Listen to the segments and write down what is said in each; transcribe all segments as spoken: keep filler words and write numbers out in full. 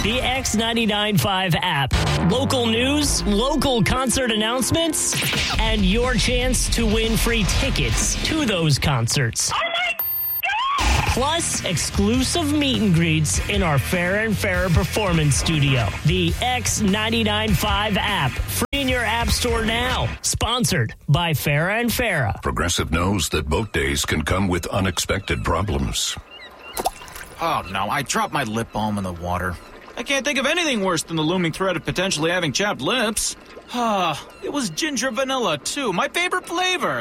The X ninety-nine point five app. Local news, local concert announcements, and your chance to win free tickets to those concerts. Oh my God! Plus, exclusive meet and greets in our Farrah and Farrah Performance Studio. The X ninety-nine point five app. Free in your app store now. Sponsored by Farrah and Farrah. Progressive knows that boat days can come with unexpected problems. Oh, no, I dropped my lip balm in the water. I can't think of anything worse than the looming threat of potentially having chapped lips. Ah, it was ginger vanilla, too. My favorite flavor.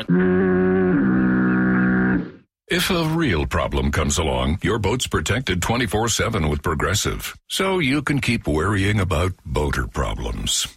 If a real problem comes along, your boat's protected twenty-four seven with Progressive. So you can keep worrying about boater problems.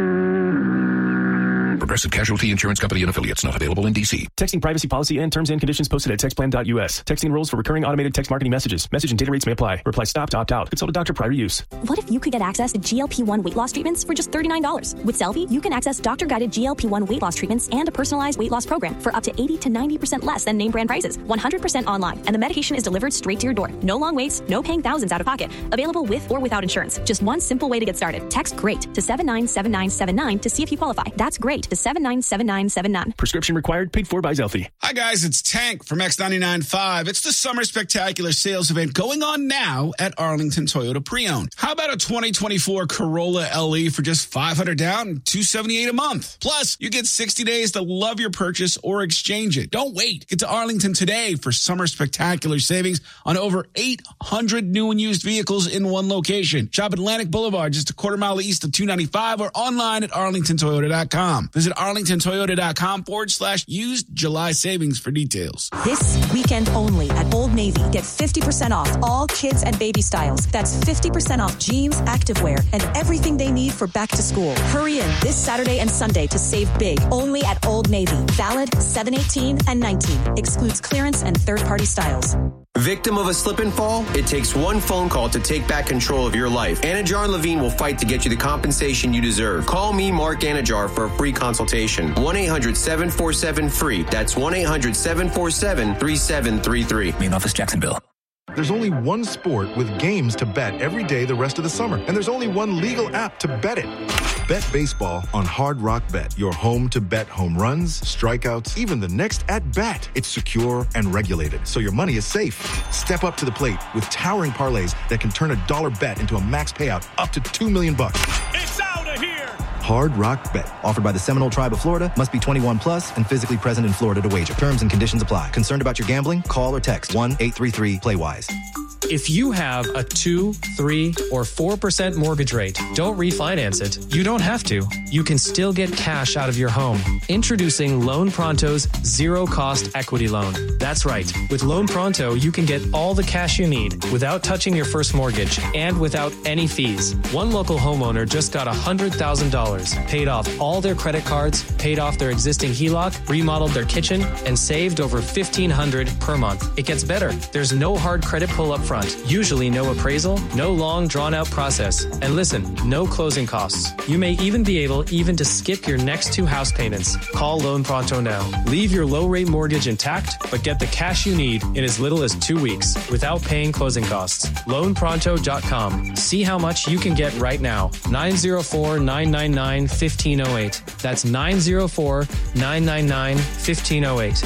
Progressive Casualty Insurance Company and Affiliates, not available in D C. Texting privacy policy and terms and conditions posted at textplan dot U S. Texting rules for recurring automated text marketing messages. Message and data rates may apply. Reply stop to opt out. Consult a doctor prior to use. What if you could get access to G L P one weight loss treatments for just thirty-nine dollars? With Selfie, you can access doctor-guided G L P one weight loss treatments and a personalized weight loss program for up to eighty to ninety percent less than name brand prices. one hundred percent online, and the medication is delivered straight to your door. No long waits, no paying thousands out of pocket. Available with or without insurance. Just one simple way to get started. Text GREAT to seven nine seven nine seven nine to see if you qualify. That's GREAT to seven nine seven nine seven nine. Prescription required, paid for by Zelfie. Hi guys, it's Tank from X ninety-nine point five. It's the Summer Spectacular sales event going on now at Arlington Toyota Pre-Owned. How about a twenty twenty-four Corolla L E for just five hundred dollars down and two hundred seventy-eight dollars a month? Plus, you get sixty days to love your purchase or exchange it. Don't wait. Get to Arlington today for Summer Spectacular savings on over eight hundred new and used vehicles in one location. Shop Atlantic Boulevard just a quarter mile east of two ninety-five or online at arlington toyota dot com. Visit arlington toyota dot com forward slash used July savings for details. This weekend only at Old Navy. Get fifty percent off all kids and baby styles. That's fifty percent off jeans, activewear, and everything they need for back to school. Hurry in this Saturday and Sunday to save big. Only at Old Navy. Valid seven eighteen and nineteen. Excludes clearance and third-party styles. Victim of a slip and fall? It takes one phone call to take back control of your life. Anajar and Levine will fight to get you the compensation you deserve. Call me, Mark Anajar, for a free consultation. one eight hundred seven four seven free. That's one eight hundred seven four seven three seven three three. Main office, Jacksonville. There's only one sport with games to bet every day the rest of the summer, and there's only one legal app to bet it. Bet baseball on Hard Rock Bet, your home to bet home runs, strikeouts, even the next at-bat. It's secure and regulated, so your money is safe. Step up to the plate with towering parlays that can turn a dollar bet into a max payout up to two million bucks. It's out of here! Hard Rock Bet. Offered by the Seminole Tribe of Florida. Must be twenty-one plus and physically present in Florida to wager. Terms and conditions apply. Concerned about your gambling? Call or text one eight three three play wise. If you have a two, three, or four percent mortgage rate, don't refinance it. You don't have to. You can still get cash out of your home. Introducing Loan Pronto's zero-cost equity loan. That's right. With Loan Pronto, you can get all the cash you need without touching your first mortgage and without any fees. One local homeowner just got one hundred thousand dollars, paid off all their credit cards, paid off their existing H E L O C, remodeled their kitchen, and saved over fifteen hundred dollars per month. It gets better. There's no hard credit pull up front. Usually no appraisal, no long drawn-out process. And listen, no closing costs. You may even be able even to skip your next two house payments. Call Loan Pronto now. Leave your low-rate mortgage intact, but get the cash you need in as little as two weeks without paying closing costs. loan pronto dot com. See how much you can get right now. nine zero four, nine nine nine, one five zero eight. That's nine zero four, nine nine nine, one five zero eight.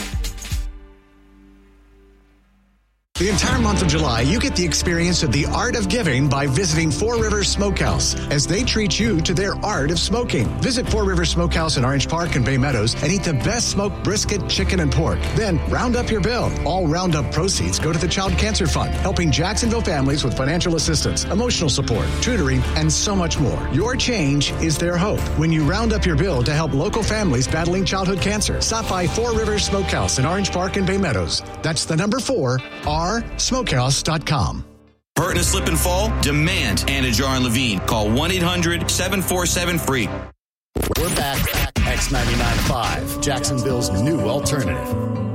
The entire month of July, you get the experience of the art of giving by visiting Four Rivers Smokehouse as they treat you to their art of smoking. Visit Four Rivers Smokehouse in Orange Park and Bay Meadows and eat the best smoked brisket, chicken, and pork. Then round up your bill. All roundup proceeds go to the Child Cancer Fund, helping Jacksonville families with financial assistance, emotional support, tutoring, and so much more. Your change is their hope. When you round up your bill to help local families battling childhood cancer, stop by Four Rivers Smokehouse in Orange Park and Bay Meadows. That's the number four, R smokehouse dot com. Hurt in a slip and fall? Demand Anajar and Levine. Call one eight hundred seven four seven free. We're back. X ninety-nine point five, Jacksonville's new alternative.